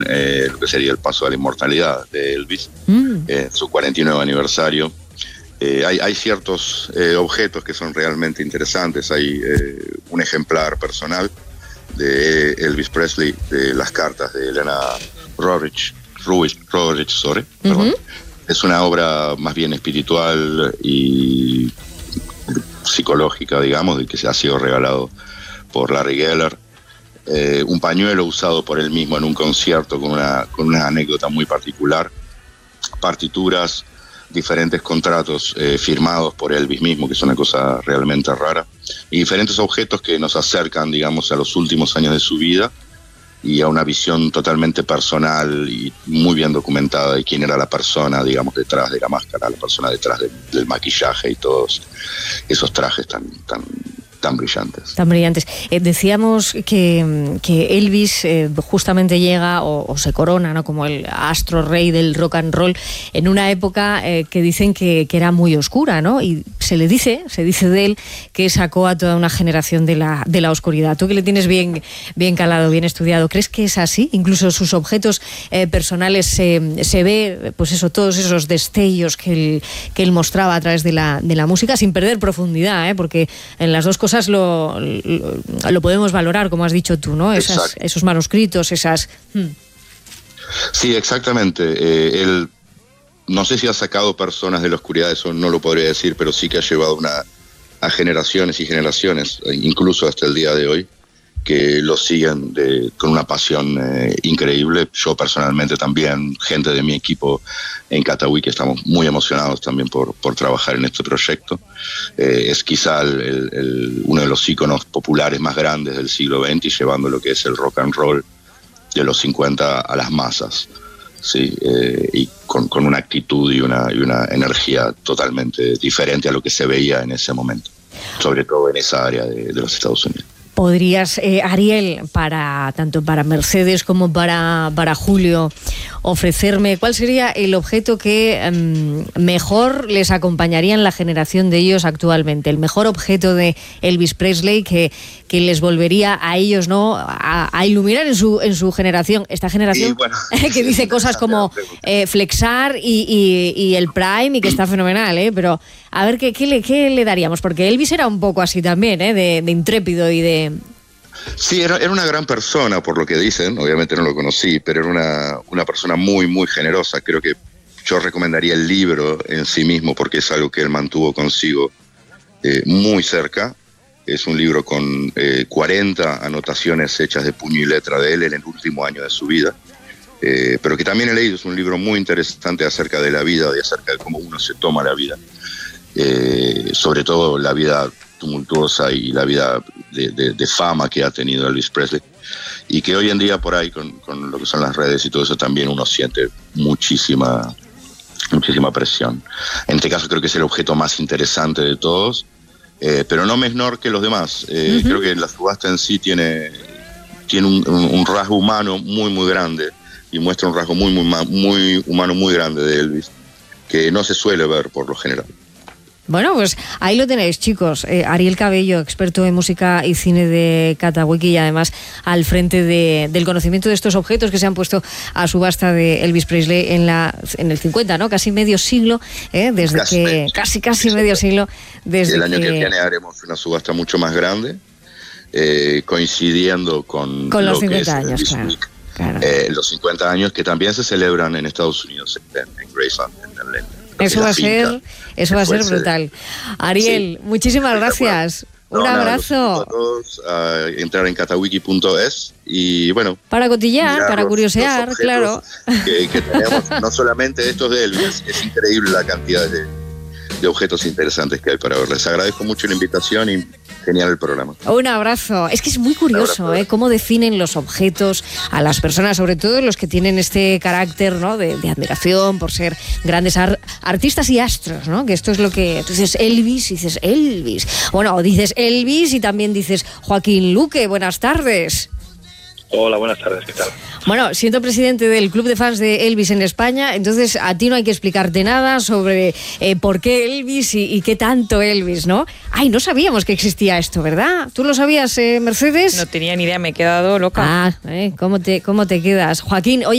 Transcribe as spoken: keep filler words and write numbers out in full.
eh, lo que sería el paso a la inmortalidad de Elvis, mm. eh, su cuarenta y nueve aniversario. Eh, hay, hay ciertos eh, objetos que son realmente interesantes. Hay eh, un ejemplar personal de Elvis Presley, de las cartas de Elena Roerich, Roerich, Roerich sorry, uh-huh. perdón. Es una obra más bien espiritual y psicológica, digamos, de que se ha sido regalado por Larry Geller. Eh, un pañuelo usado por él mismo en un concierto con una, con una anécdota muy particular. Partituras, diferentes contratos eh, firmados por Elvis mismo, que es una cosa realmente rara, y diferentes objetos que nos acercan, digamos, a los últimos años de su vida y a una visión totalmente personal y muy bien documentada de quién era la persona, digamos, detrás de la máscara, la persona detrás de, del maquillaje y todos esos trajes tan, tan, tan brillantes. Tan brillantes. Eh, decíamos que, que Elvis eh, justamente llega o, o se corona, ¿no?, como el astro rey del rock and roll en una época eh, que dicen que, que era muy oscura, ¿no? Y se le dice, se dice de él que sacó a toda una generación de la, de la oscuridad. Tú que le tienes bien, bien calado, bien estudiado, ¿crees que es así? Incluso sus objetos eh, personales se, se ve, pues eso, todos esos destellos que él, que él mostraba a través de la, de la música, sin perder profundidad, ¿eh? Porque en las dos cosas Lo, lo, lo podemos valorar, como has dicho tú, ¿no? Esas, esos manuscritos, esas... Hmm. Sí, exactamente. Eh, él, no sé si ha sacado personas de la oscuridad, eso no lo podría decir, pero sí que ha llevado una, a generaciones y generaciones, incluso hasta el día de hoy, que lo siguen de, con una pasión eh, increíble. Yo personalmente también, gente de mi equipo en Catahui, que estamos muy emocionados también por, por trabajar en este proyecto. Eh, es quizá el, el, el, uno de los íconos populares más grandes del siglo veinte, y llevando lo que es el rock and roll de los cincuenta a las masas, ¿sí? Eh, y con, con una actitud y una, y una energía totalmente diferente a lo que se veía en ese momento, sobre todo en esa área de, de los Estados Unidos. ¿Podrías, eh, Ariel, para tanto para Mercedes como para, para Julio, ofrecerme cuál sería el objeto que um, mejor les acompañaría en la generación de ellos actualmente? El mejor objeto de Elvis Presley que, que les volvería a ellos, ¿no?, a, a iluminar en su, en su generación, esta generación bueno, que dice cosas como eh, flexar y, y, y el Prime, y que está fenomenal, ¿eh? Pero a ver, ¿qué, qué, le, qué le daríamos? Porque Elvis era un poco así también, ¿eh? de, de intrépido y de... Sí, era, era una gran persona, por lo que dicen. Obviamente no lo conocí, pero era una, una persona muy, muy generosa. Creo que yo recomendaría el libro en sí mismo, porque es algo que él mantuvo consigo eh, muy cerca. Es un libro con eh, cuarenta anotaciones hechas de puño y letra de él en el último año de su vida. Eh, pero que también he leído, es un libro muy interesante acerca de la vida, de acerca de cómo uno se toma la vida. Eh, sobre todo la vida tumultuosa y la vida de, de, de fama que ha tenido Elvis Presley, y que hoy en día por ahí con, con lo que son las redes y todo eso también uno siente muchísima muchísima presión. En este caso creo que es el objeto más interesante de todos, eh, pero no menor que los demás. Eh, uh-huh. Creo que la subasta en sí tiene, tiene un, un, un rasgo humano muy muy grande, y muestra un rasgo muy, muy, muy humano muy grande de Elvis, que no se suele ver por lo general. Bueno, pues ahí lo tenéis, chicos. Eh, Ariel Cabello, experto en música y cine de Catahuiki, y además al frente de, del conocimiento de estos objetos que se han puesto a subasta de Elvis Presley en la en el cincuenta, ¿no? Casi medio siglo, ¿eh? Desde casi que medio, casi casi sí, medio siglo desde el año que, que viene haremos una subasta mucho más grande, eh, coincidiendo con, con los lo cincuenta que es años, claro. Claro. Eh, los cincuenta años que también se celebran en Estados Unidos, en, en Graceland, en, en, en Eso va a ser, eso va a ser brutal. Ariel, sí, muchísimas gracias. No, Un nada, abrazo. A todos a entrar en catahuiki punto es y bueno. Para cotillar, para curiosear, claro. Que, que tenemos, no solamente estos de Elvis, es increíble la cantidad de, de objetos interesantes que hay para ver. Les agradezco mucho la invitación y genial el programa. Un abrazo. Es que es muy curioso, ¿eh? Cómo definen los objetos a las personas, sobre todo los que tienen este carácter, ¿no? de, de admiración por ser grandes ar- artistas y astros, ¿no? Que esto es lo que... Tú dices Elvis y dices Elvis. Bueno, o dices Elvis y también dices Joaquín Luque. Buenas tardes. Hola, buenas tardes, ¿qué tal? Bueno, siendo presidente del club de fans de Elvis en España, entonces a ti no hay que explicarte nada sobre eh, por qué Elvis y, y qué tanto Elvis, ¿no? Ay, no sabíamos que existía esto, ¿verdad? ¿Tú lo sabías, eh, Mercedes? No tenía ni idea, me he quedado loca. Ah, eh, ¿cómo te, cómo te quedas? Joaquín, oye...